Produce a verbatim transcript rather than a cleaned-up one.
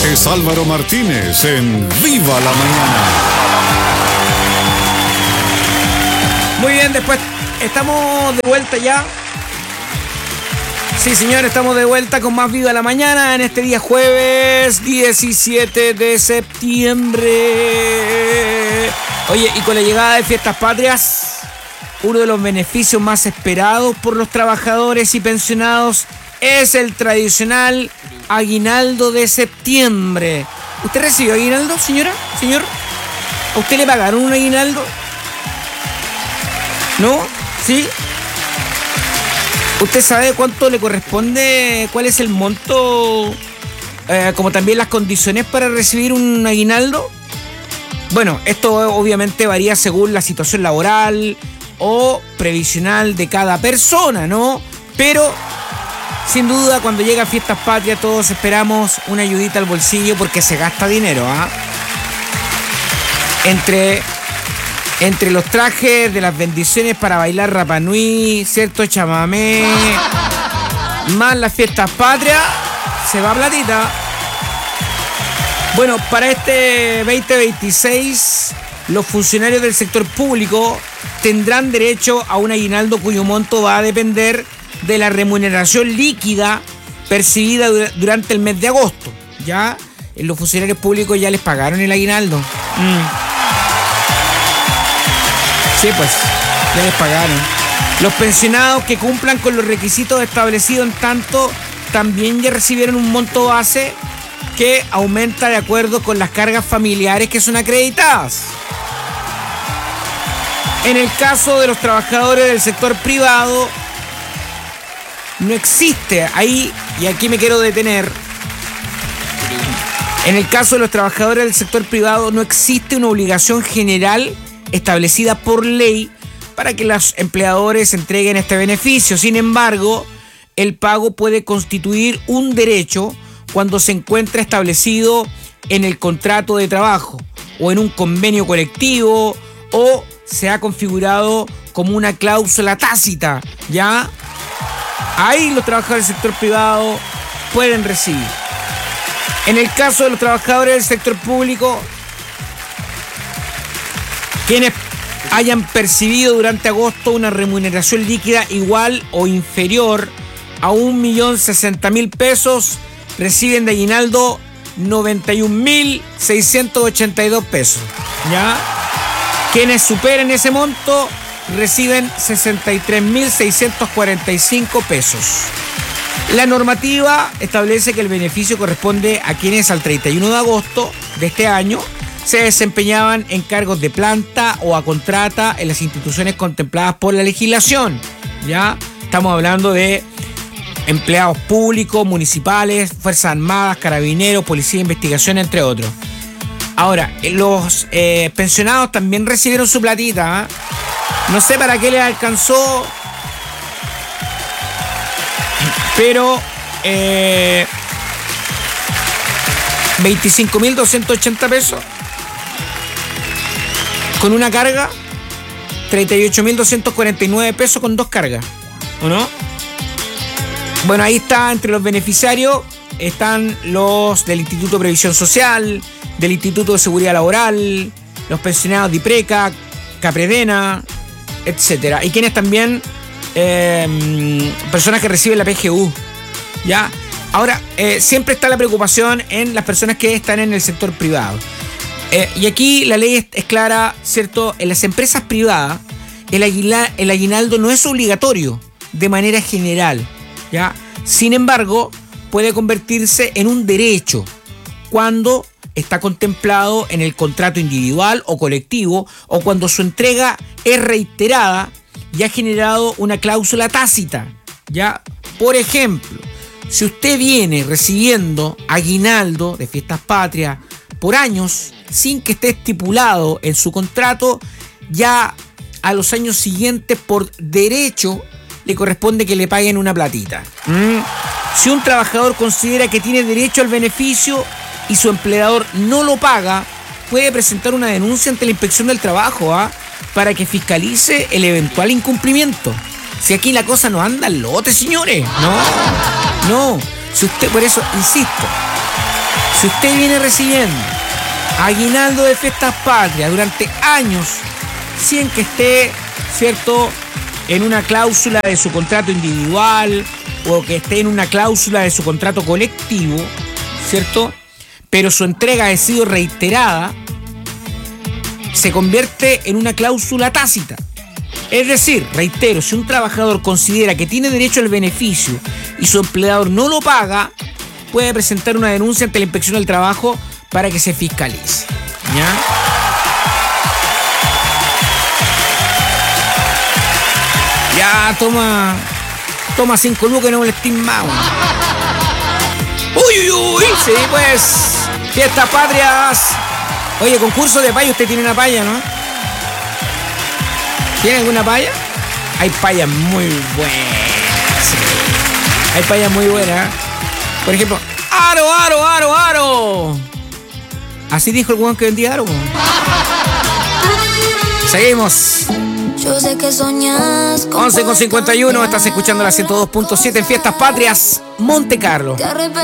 es Álvaro Martínez en Viva la Mañana. Muy bien, después estamos de vuelta ya. Sí, señor, estamos de vuelta con más Viva la Mañana en este día jueves diecisiete de septiembre. Oye, y con la llegada de Fiestas Patrias, uno de los beneficios más esperados por los trabajadores y pensionados es el tradicional aguinaldo de septiembre. ¿Usted recibió aguinaldo, señora? ¿Señor? ¿A usted le pagaron un aguinaldo? ¿No? ¿Sí? ¿Usted sabe cuánto le corresponde? ¿Cuál es el monto? Eh, como también las condiciones para recibir un aguinaldo. Bueno, esto obviamente varía según la situación laboral o previsional de cada persona, ¿no? Pero, sin duda, cuando llega Fiestas Patrias, todos esperamos una ayudita al bolsillo porque se gasta dinero, ¿ah? ¿eh? Entre... Entre los trajes de las bendiciones para bailar Rapa Nui, cierto chamamé, más las Fiestas Patrias, se va platita. Bueno, para este veinte veintiséis, los funcionarios del sector público tendrán derecho a un aguinaldo cuyo monto va a depender de la remuneración líquida percibida durante el mes de agosto. Ya, los funcionarios públicos ya les pagaron el aguinaldo. Mm. Sí, pues, ya les pagaron. Los pensionados que cumplan con los requisitos establecidos en tanto también ya recibieron un monto base que aumenta de acuerdo con las cargas familiares que son acreditadas. En el caso de los trabajadores del sector privado, no existe ahí, y aquí me quiero detener. En el caso de los trabajadores del sector privado no existe una obligación general establecida por ley para que los empleadores entreguen este beneficio. Sin embargo, el pago puede constituir un derecho cuando se encuentra establecido en el contrato de trabajo o en un convenio colectivo o se ha configurado como una cláusula tácita, ¿ya? Ahí los trabajadores del sector privado pueden recibir. En el caso de los trabajadores del sector público, quienes hayan percibido durante agosto una remuneración líquida igual o inferior a un millón sesenta mil pesos reciben de aguinaldo noventa y un mil seiscientos ochenta y dos pesos. ¿Ya? Quienes superen ese monto reciben sesenta y tres mil seiscientos cuarenta y cinco pesos. La normativa establece que el beneficio corresponde a quienes al treinta y uno de agosto de este año se desempeñaban en cargos de planta o a contrata en las instituciones contempladas por la legislación. Ya estamos hablando de empleados públicos, municipales, Fuerzas Armadas, Carabineros, Policía de Investigación, entre otros. Ahora, los eh, pensionados también recibieron su platita, ¿eh? No sé para qué les alcanzó, pero eh, veinticinco mil doscientos ochenta pesos. Con una carga, treinta y ocho mil doscientos cuarenta y nueve pesos con dos cargas, ¿o no? Bueno, ahí está, entre los beneficiarios están los del Instituto de Previsión Social, del Instituto de Seguridad Laboral, los pensionados de IPRECA, Capredena, etcétera. Y quienes también, eh, personas que reciben la P G U, ¿ya? Ahora, eh, siempre está la preocupación en las personas que están en el sector privado. Eh, y aquí la ley es, es clara, ¿cierto? En las empresas privadas, el, aguila, el aguinaldo no es obligatorio de manera general, ¿ya? Sin embargo, puede convertirse en un derecho cuando está contemplado en el contrato individual o colectivo o cuando su entrega es reiterada y ha generado una cláusula tácita, ¿ya? Por ejemplo, si usted viene recibiendo aguinaldo de Fiestas Patrias por años sin que esté estipulado en su contrato, ya a los años siguientes por derecho le corresponde que le paguen una platita. ¿Mm? Si un trabajador considera que tiene derecho al beneficio y su empleador no lo paga, puede presentar una denuncia ante la Inspección del Trabajo, ¿ah? para que fiscalice el eventual incumplimiento. Si aquí la cosa no anda al lote, señores. No, no. Si usted, por eso, insisto, Si usted viene recibiendo aguinaldo de fiestas patrias durante años, sin que esté, ¿cierto?, en una cláusula de su contrato individual o que esté en una cláusula de su contrato colectivo, ¿cierto?, pero su entrega ha sido reiterada, se convierte en una cláusula tácita. Es decir, reitero, si un trabajador considera que tiene derecho al beneficio y su empleador no lo paga, puede presentar una denuncia ante la Inspección del Trabajo para que se fiscalice. ¿Ya? Ya, toma. Toma cinco lucas y no molestes más. Uy, uy, uy. Sí, pues. Fiestas patrias. Oye, concurso de paya. Usted tiene una paya, ¿no? ¿Tiene alguna paya? Hay payas muy buenas. Sí. Hay payas muy buenas. Por ejemplo, aro, aro, aro, aro. Así dijo el weón que vendía aro. Seguimos. Yo sé que soñas con once con cincuenta y uno, estás escuchando la ciento dos punto siete en Fiestas Patrias, Monte Carlo.